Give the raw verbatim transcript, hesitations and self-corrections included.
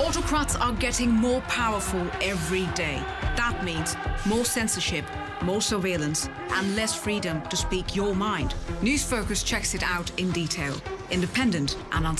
Autocrats are getting more powerful every day. That means more censorship, more surveillance, and less freedom to speak your mind. News Focus checks it out in detail. Independent and uncensored.